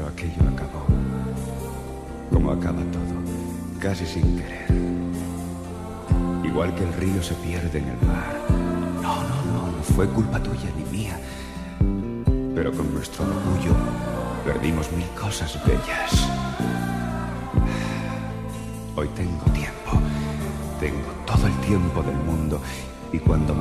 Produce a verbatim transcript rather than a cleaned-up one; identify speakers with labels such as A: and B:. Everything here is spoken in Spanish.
A: Pero aquello acabó, como acaba todo, casi sin querer. Igual que el río se pierde en el mar. No, no, no, no fue culpa tuya ni mía. Pero con nuestro orgullo perdimos mil cosas bellas. Hoy tengo tiempo, tengo todo el tiempo del mundo, y cuando más